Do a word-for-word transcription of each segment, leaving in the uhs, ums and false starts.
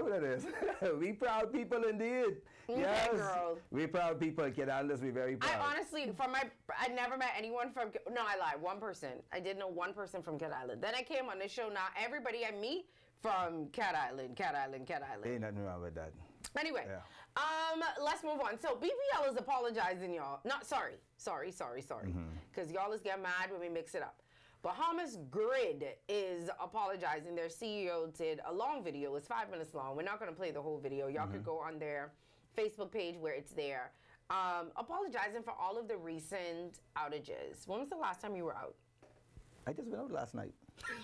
who that is. We proud people indeed. Okay, yes. girl. We proud people. Kid Islanders, we very proud. I honestly, from my, I never met anyone from, no, I lied, one person. I did know one person from Cat Island. Then I came on this show, now everybody I meet from Cat Island, Cat Island, Cat Island. Ain't nothing wrong with that. Anyway, yeah. um, let's move on. So B P L is apologizing, y'all. Not sorry, sorry, sorry, sorry. Because mm-hmm. y'all is get mad when we mix it up. Bahamas Grid is apologizing. Their C E O did a long video. It's five minutes long. We're not going to play the whole video. Y'all mm-hmm. could go on their Facebook page where it's there. Um, apologizing for all of the recent outages. When was the last time you were out? I just went out last night.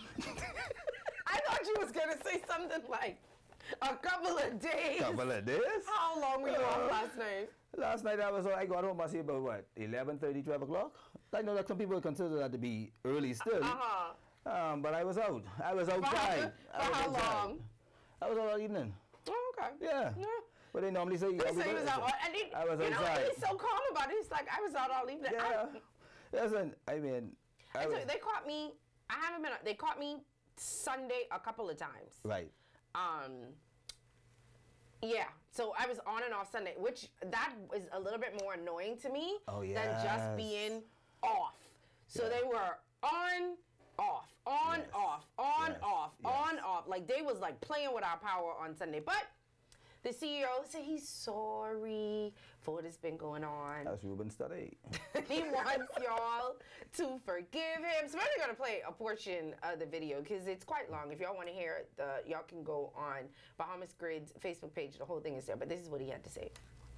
I thought you was going to say something like a couple of days. Couple of days? How long were you uh, off last night? Last night I was I got home, I see about what, eleven thirty, twelve o'clock? I know that some people consider that to be early still. Uh-huh. Um, but I was out. I was outside. For how, for how long? I was out all evening. Oh, okay. Yeah. yeah. But they normally say... They say he was out. And he, I was you outside. know, he's so calm about it. He's like, I was out all evening. Yeah. I, Listen, I mean... I and was, so they caught me, I haven't been... They caught me Sunday a couple of times. Right. Um... Yeah, so I was on and off Sunday, which that was a little bit more annoying to me oh, yes. than just being off. So yeah. they were on, off, on, yes. off, on, yes. off, yes. on, off. Like they was like playing with our power on Sunday. But the C E O said he's sorry for what has been going on. That's Ruben Study. He wants y'all to forgive him. So we're only going to play a portion of the video because it's quite long. If y'all want to hear it, the, y'all can go on Bahamas Grid's Facebook page. The whole thing is there. But this is what he had to say.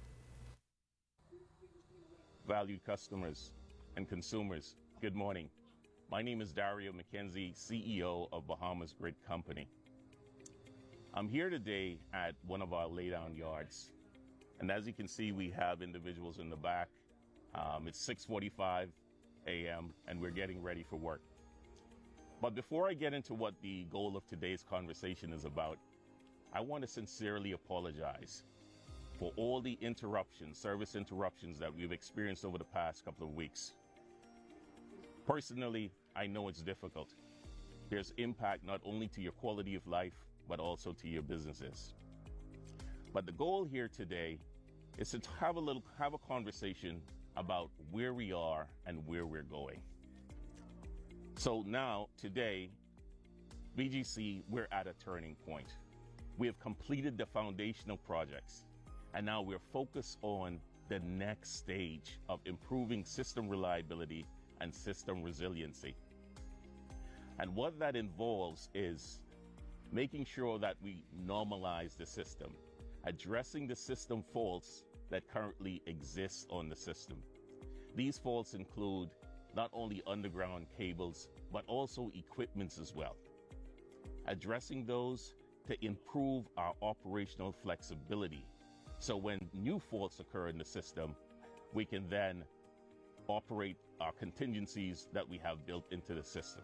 Valued customers and consumers, good morning. My name is Dario McKenzie, C E O of Bahamas Grid Company. I'm here today at one of our laydown yards. And as you can see, we have individuals in the back. Um, it's six forty-five a m and we're getting ready for work. But before I get into what the goal of today's conversation is about, I want to sincerely apologize for all the interruptions, service interruptions that we've experienced over the past couple of weeks. Personally, I know it's difficult. There's impact not only to your quality of life, but also to your businesses. But the goal here today is to have a little, have a conversation about where we are and where we're going. So now, today, B G C, we're at a turning point. We have completed the foundational projects, and now we're focused on the next stage of improving system reliability and system resiliency. And what that involves is making sure that we normalize the system, addressing the system faults that currently exist on the system. These faults include not only underground cables, but also equipments as well. Addressing those to improve our operational flexibility. So when new faults occur in the system, we can then operate our contingencies that we have built into the system.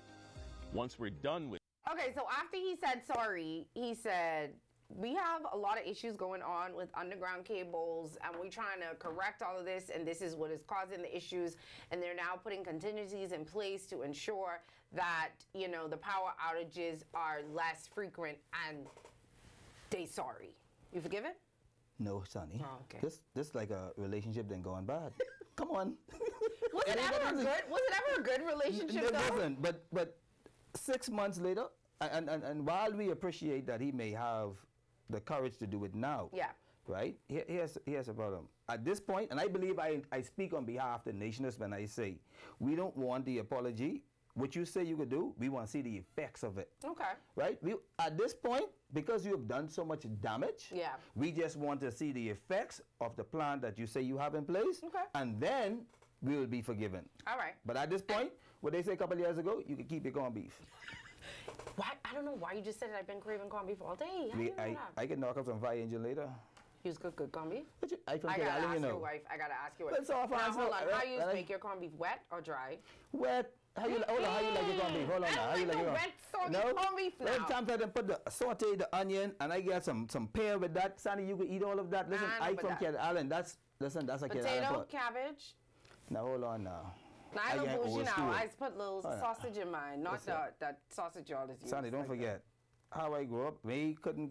Once we're done with Okay, so after he said sorry, he said, we have a lot of issues going on with underground cables, and we're trying to correct all of this, and this is what is causing the issues, and they're now putting contingencies in place to ensure that, you know, the power outages are less frequent, and they sorry. You forgive it? No, Sonny. Oh, okay. This this like a relationship then going bad. Come on. Was it ever a good? Was it ever a good relationship? It though? wasn't. But but six months later, and, and and while we appreciate that he may have the courage to do it now, yeah, right? Here, here's here's a problem. At this point, and I believe I I speak on behalf of the nationists when I say we don't want the apology. What you say you could do, we want to see the effects of it. Okay. Right? We, at this point, because you have done so much damage, yeah, we just want to see the effects of the plan that you say you have in place, okay, and then we will be forgiven. All right. But at this point, what they say a couple of years ago, you can keep your corned beef. Why? I don't know why you just said that I've been craving corned beef all day. We, I, I can knock up some fire angel later. You cook good corned beef? You, I, I gotta ask you know. your wife. I gotta ask your wife. Let's off now, hold on. right, How you right. make your corned beef, wet or dry? Wet. How you, hold on, how you like your corned beef? Hold on I now. How like you like the your wet soggy no? corned beef now. Every time I then put the saute the onion and I get some some pear with that, Sandy, you can eat all of that. Listen, I I from Kid Island. That's listen, that's a Kid Island. Potato, cabbage. Now hold on now. Now I don't bougie now. I put little oh, sausage in mine, not Listen. the that sausage y'all is using. Sandy, don't like forget that. how I grew up. We couldn't